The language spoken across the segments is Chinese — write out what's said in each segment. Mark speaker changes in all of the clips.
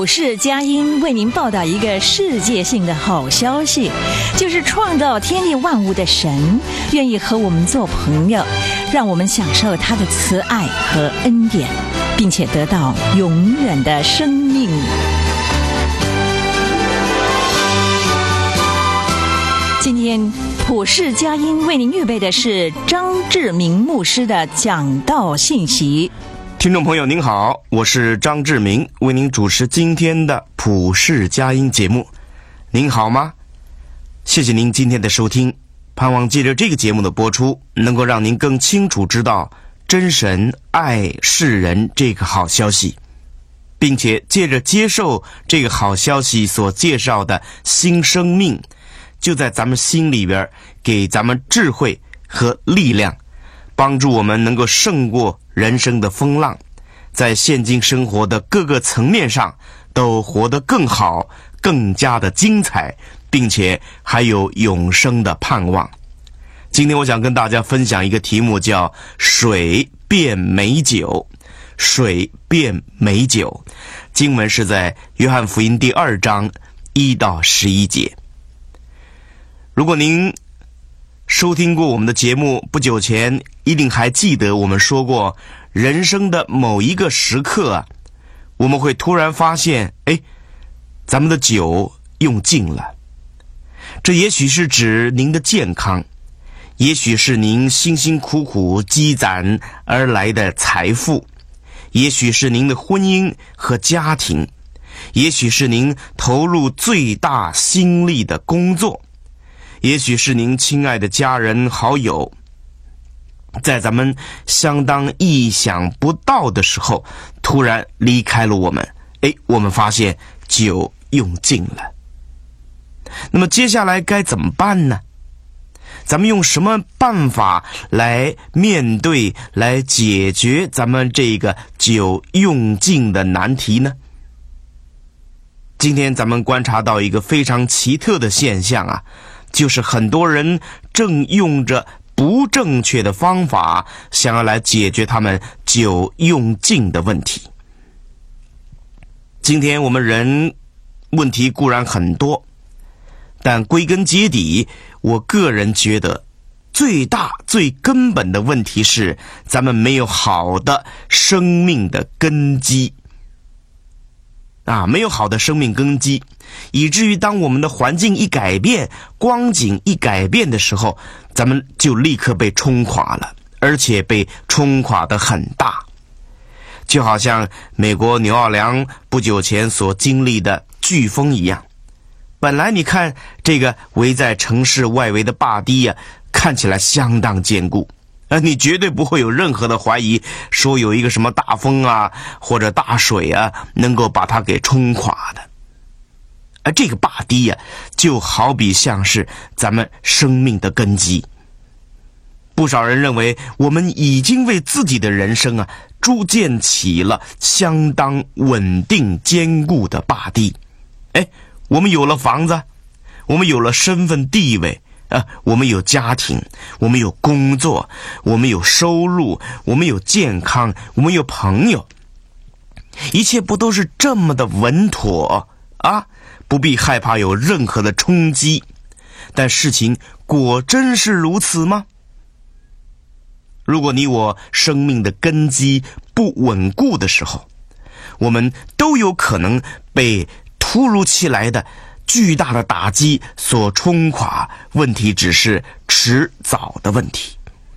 Speaker 1: 世佳音为您报道一个世界性的好消息，就是创造天地万物的神愿意和我们做朋友，让我们享受他的慈爱和恩典，并且得到永远的生命。今天普世佳音为您预备的是张志明牧师的讲道信息。
Speaker 2: 听众朋友您好，我是张志明，为您主持今天的普世佳音节目。您好吗？谢谢您今天的收听，盼望借着这个节目的播出，能够让您更清楚知道真神爱世人这个好消息，并且借着接受这个好消息所介绍的新生命，就在咱们心里边给咱们智慧和力量，帮助我们能够胜过人生的风浪，在现今生活的各个层面上都活得更好，更加的精彩，并且还有永生的盼望。今天我想跟大家分享一个题目，叫水变美酒。水变美酒，经文是在约翰福音第2章1到11节。如果您收听过我们的节目，不久前一定还记得我们说过，人生的某一个时刻我们会突然发现，咱们的酒用尽了。这也许是指您的健康，也许是您辛辛苦苦积攒而来的财富，也许是您的婚姻和家庭，也许是您投入最大心力的工作，也许是您亲爱的家人好友，在咱们相当意想不到的时候突然离开了我们，我们发现酒用尽了。那么接下来该怎么办呢？咱们用什么办法来面对，来解决咱们这个酒用尽的难题呢？今天咱们观察到一个非常奇特的现象啊，就是很多人正用着不正确的方法，想要来解决他们酒用尽的问题。今天我们人问题固然很多，但归根结底，我个人觉得最大最根本的问题是咱们没有好的生命的根基没有好的生命根基，以至于当我们的环境一改变，光景一改变的时候，咱们就立刻被冲垮了，而且被冲垮得很大。就好像美国纽奥良不久前所经历的飓风一样，本来你看这个围在城市外围的坝堤看起来相当坚固，你绝对不会有任何的怀疑，说有一个什么大风或者大水能够把它给冲垮的。而这个坝堤就好比像是咱们生命的根基。不少人认为我们已经为自己的人生筑建起了相当稳定坚固的坝堤。我们有了房子，我们有了身份地位我们有家庭，我们有工作，我们有收入，我们有健康，我们有朋友，一切不都是这么的稳妥不必害怕有任何的冲击。但事情果真是如此吗？如果你我生命的根基不稳固的时候，我们都有可能被突如其来的巨大的打击所冲垮，问题只是迟早的问题。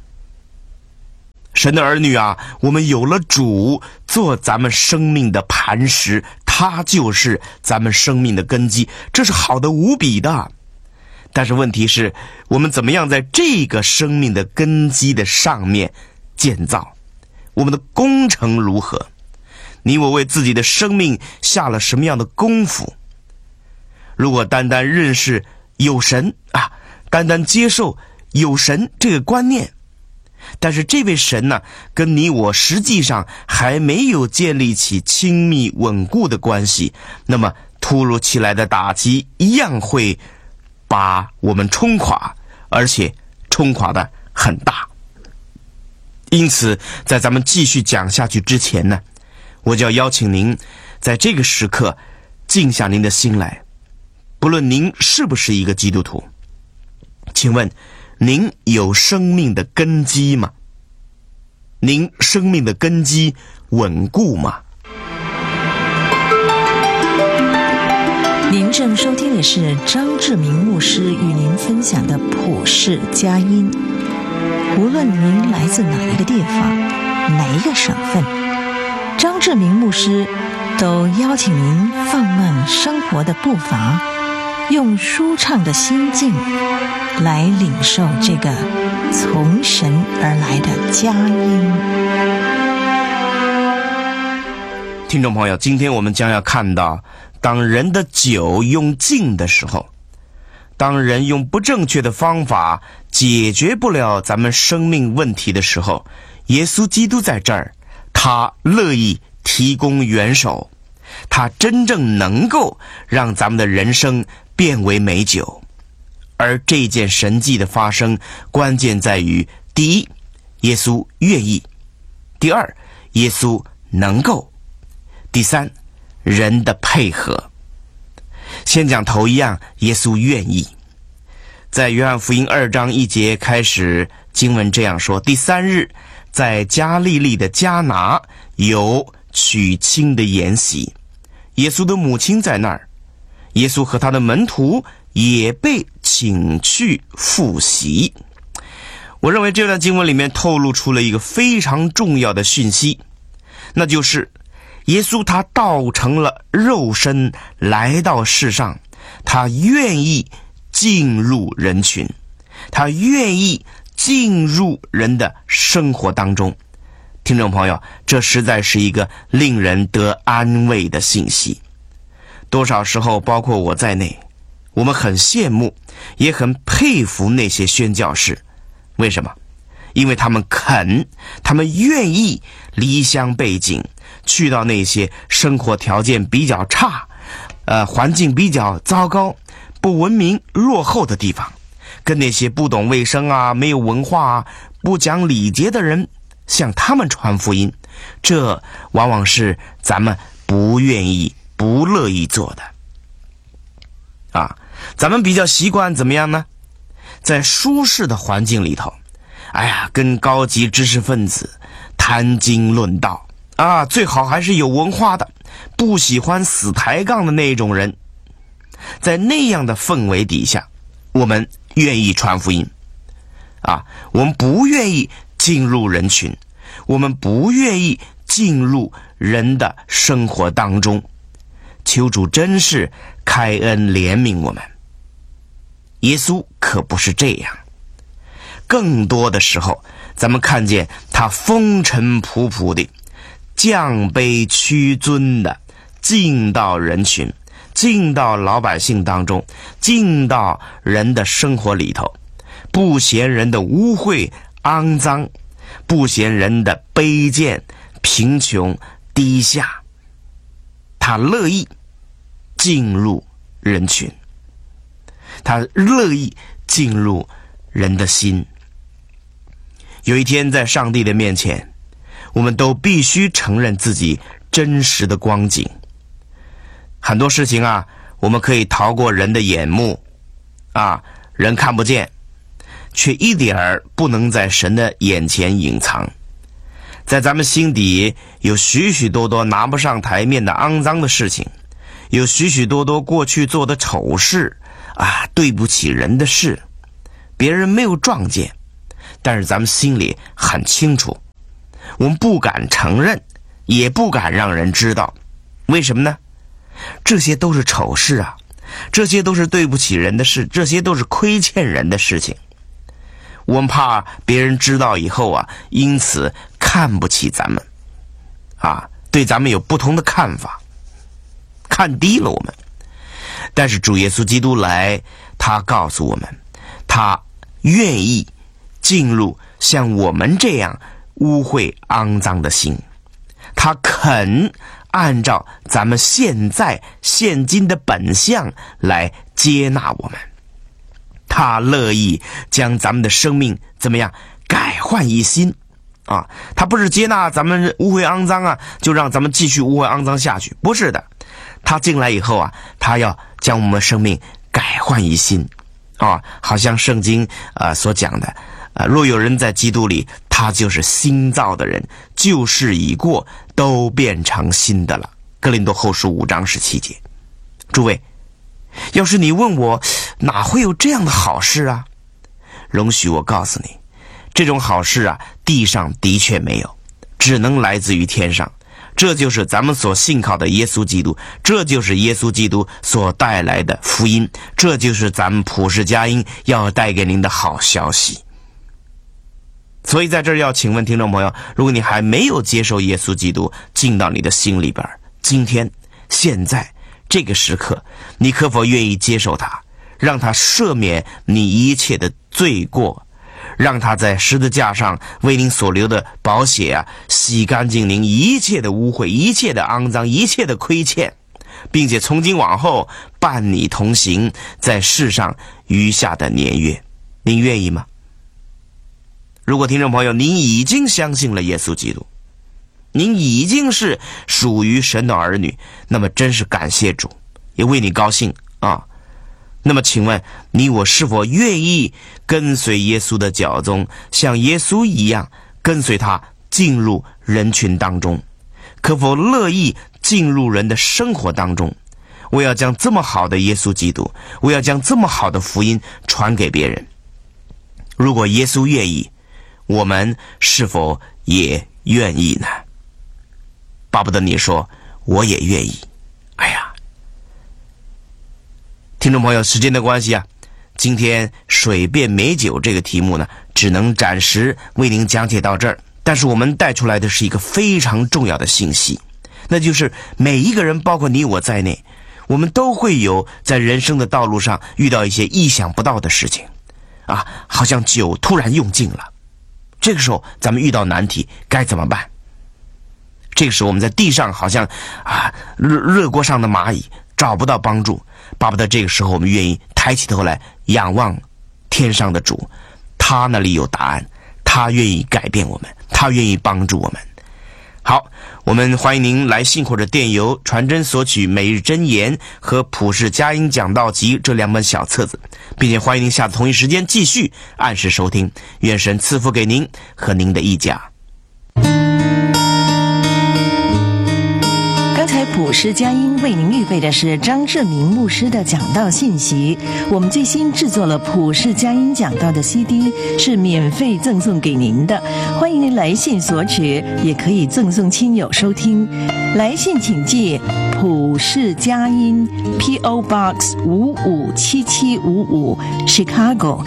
Speaker 2: 神的儿女我们有了主做咱们生命的磐石，他就是咱们生命的根基，这是好的无比的。但是问题是，我们怎么样在这个生命的根基的上面建造？我们的工程如何？你我为自己的生命下了什么样的功夫？如果单单认识有神单单接受有神这个观念，但是这位神跟你我实际上还没有建立起亲密稳固的关系，那么突如其来的打击一样会把我们冲垮，而且冲垮的很大。因此在咱们继续讲下去之前呢，我就要邀请您在这个时刻静下您的心来，不论您是不是一个基督徒，请问您有生命的根基吗？您生命的根基稳固吗？
Speaker 1: 您正收听的是张志明牧师与您分享的普世佳音。无论您来自哪一个地方，哪一个省份，张志明牧师都邀请您放慢生活的步伐，用舒畅的心境来领受这个从神而来的佳音。
Speaker 2: 听众朋友，今天我们将要看到，当人的酒用尽的时候，当人用不正确的方法解决不了咱们生命问题的时候，耶稣基督在这儿，他乐意提供援手，他真正能够让咱们的人生变为美酒。而这件神迹的发生，关键在于：第一，耶稣愿意；第二，耶稣能够；第三，人的配合。先讲头一样，耶稣愿意。在约翰福音2章1节开始，经文这样说：第3日，在加利利的迦拿有娶亲的筵席，耶稣的母亲在那儿，耶稣和他的门徒也被请去赴席。我认为这段经文里面透露出了一个非常重要的讯息，那就是耶稣他道成了肉身来到世上，他愿意进入人群，他愿意进入人的生活当中。听众朋友，这实在是一个令人得安慰的信息。多少时候，包括我在内，我们很羡慕也很佩服那些宣教士。为什么？因为他们愿意离乡背井，去到那些生活条件比较差，环境比较糟糕，不文明落后的地方，跟那些不懂卫生啊、没有文化啊、不讲礼节的人向他们传福音。这往往是咱们不愿意、不乐意做的咱们比较习惯怎么样呢？在舒适的环境里头，跟高级知识分子谈经论道最好还是有文化的，不喜欢死抬杠的那种人。在那样的氛围底下，我们愿意传福音我们不愿意进入人群，我们不愿意进入人的生活当中。求主真是开恩怜悯我们。耶稣可不是这样，更多的时候咱们看见他风尘仆仆的，降卑屈尊的进到人群，进到老百姓当中，进到人的生活里头，不嫌人的污秽肮脏，不嫌人的卑贱贫穷低下，他乐意进入人群，他乐意进入人的心。有一天在上帝的面前，我们都必须承认自己真实的光景。很多事情我们可以逃过人的眼目人看不见，却一点儿不能在神的眼前隐藏。在咱们心底有许许多多拿不上台面的肮脏的事情，有许许多多过去做的丑事对不起人的事，别人没有撞见，但是咱们心里很清楚，我们不敢承认，也不敢让人知道。为什么呢？这些都是丑事这些都是对不起人的事，这些都是亏欠人的事情。我们怕别人知道以后因此看不起咱们对咱们有不同的看法，看低了我们。但是主耶稣基督来，他告诉我们，他愿意进入像我们这样污秽肮脏的心，他肯按照咱们现今的本相来接纳我们，他乐意将咱们的生命怎么样改换一新他不是接纳咱们污秽肮脏就让咱们继续污秽肮脏下去，不是的， 他进来以后啊，他要将我们生命改换一新啊，好像圣经所讲的若有人在基督里，他就是新造的人，旧事已过，都变成新的了。哥林多后书5章17节。诸位，要是你问我哪会有这样的好事啊，容许我告诉你，这种好事啊，地上的确没有，只能来自于天上。这就是咱们所信靠的耶稣基督，这就是耶稣基督所带来的福音，这就是咱们普世佳音要带给您的好消息。所以在这儿要请问听众朋友，如果你还没有接受耶稣基督进到你的心里边，今天现在这个时刻，你可否愿意接受他，让他赦免你一切的罪过，让他在十字架上为您所流的宝血啊，洗干净您一切的污秽，一切的肮脏，一切的亏欠，并且从今往后伴你同行在世上余下的年月。您愿意吗？如果听众朋友您已经相信了耶稣基督，您已经是属于神的儿女，那么真是感谢主，也为你高兴啊。那么请问你我是否愿意跟随耶稣的脚踪，像耶稣一样跟随他进入人群当中？可否乐意进入人的生活当中？我要将这么好的耶稣基督，我要将这么好的福音传给别人。如果耶稣愿意，我们是否也愿意呢？巴不得你说我也愿意。哎呀，听众朋友，时间的关系啊，今天水变美酒这个题目呢，只能暂时为您讲解到这儿。但是我们带出来的是一个非常重要的信息，那就是每一个人，包括你我在内，我们都会有在人生的道路上遇到一些意想不到的事情啊，好像酒突然用尽了，这个时候咱们遇到难题该怎么办？这个时候我们在地上好像热锅上的蚂蚁，找不到帮助。巴不得这个时候我们愿意抬起头来仰望天上的主，他那里有答案，他愿意改变我们，他愿意帮助我们。好，我们欢迎您来信或者电邮传真索取每日箴言和普世佳音讲道集这2本小册子，并且欢迎您下次同一时间继续按时收听。愿神赐福给您和您的一家。
Speaker 1: 刚才普世佳音为您预备的是张志明牧师的讲道信息。我们最新制作了普世佳音讲道的 CD， 是免费赠送给您的，欢迎您来信索取，也可以赠送亲友收听。来信请寄普世佳音 P.O. Box 557755 Chicago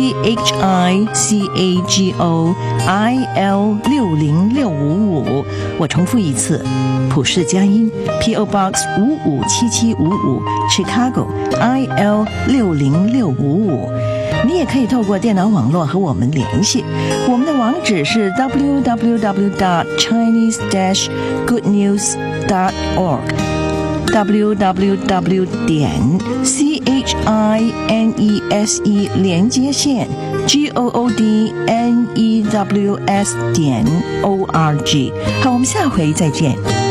Speaker 1: CHICAGO IL 60655。我重复一次，普世佳音 P.O. Box 557755 Chicago IL 60655。你也可以透过电脑网络和我们联系，我们的网址是 www.chinese-goodnews.org www.chinese 连接线 GOODNEWS.org。好，我们下回再见。